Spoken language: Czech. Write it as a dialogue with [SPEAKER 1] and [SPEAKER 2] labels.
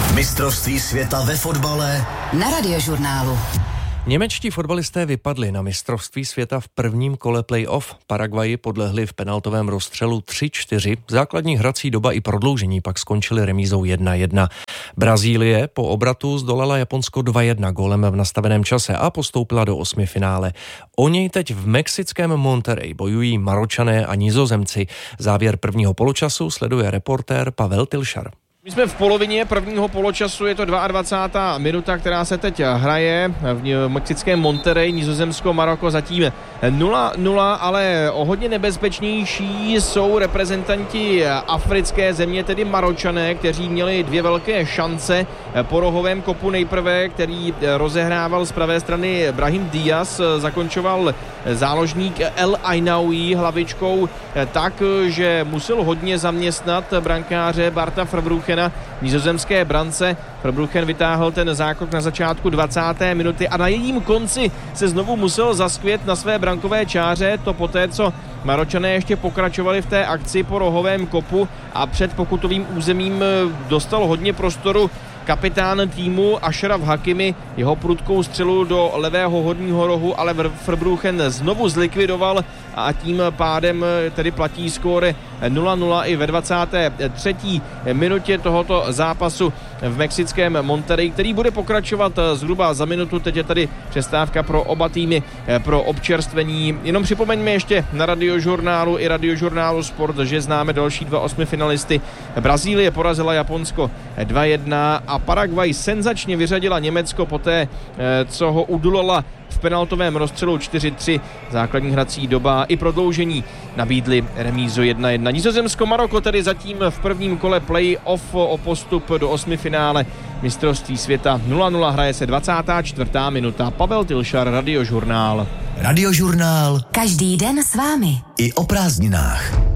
[SPEAKER 1] Mistrovství světa ve fotbale
[SPEAKER 2] na Radiožurnálu.
[SPEAKER 3] Němečtí fotbalisté vypadli na mistrovství světa v prvním kole play-off. Paraguayi podlehli v penaltovém rozstřelu 3-4. Základní hrací doba i prodloužení pak skončily remízou 1-1. Brazílie po obratu zdolala Japonsko 2-1 gólem v nastaveném čase a postoupila do osmifinále. O něj teď v mexickém Monterrey bojují Maročané a Nizozemci. Závěr prvního poločasu sleduje reportér Pavel Tilšar.
[SPEAKER 4] My jsme v polovině prvního poločasu, je to 22. minuta, která se teď hraje v mexickém Monterrey, Nizozemsko, Maroko zatím 0-0, ale o hodně nebezpečnější jsou reprezentanti africké země, tedy Maročané, kteří měli dvě velké šance po rohovém kopu nejprve, který rozehrával z pravé strany Brahim Diaz, zakončoval záložník El Ainaoui hlavičkou tak, že musel hodně zaměstnat brankáře Barta Verbrugena, nizozemské brance. Verbruggen vytáhl ten zákrok na začátku 20. minuty a na jejím konci se znovu musel zaskvět na své brankové čáře, to poté, co Maročané ještě pokračovali v té akci po rohovém kopu a před pokutovým územím dostal hodně prostoru kapitán týmu Ashraf Hakimi, jeho prudkou střelu do levého horního rohu, ale Verbruggen znovu zlikvidoval a tím pádem tedy platí skóre 0-0 i ve 23. minutě tohoto zápasu v mexickém Monterrey, který bude pokračovat zhruba za minutu. Teď je tady přestávka pro oba týmy pro občerstvení. Jenom připomeňme ještě na Radiožurnálu i Radiožurnálu Sport, že známe další dva osmifinalisty. Brazílie porazila Japonsko 2-1 a Paraguay senzačně vyřadila Německo poté, co ho udolala v penaltovém rozstřelu 4-3. Základní hrací doba i prodloužení nabídli remízu 1-1. Nizozemsko-Maroko tedy zatím v prvním kole play-off o postup do osmifinále mistrovství světa 0-0, hraje se 24. minuta. Pavel Tilšar, Radiožurnál.
[SPEAKER 1] Radiožurnál.
[SPEAKER 2] Každý den s vámi.
[SPEAKER 1] I o prázdninách.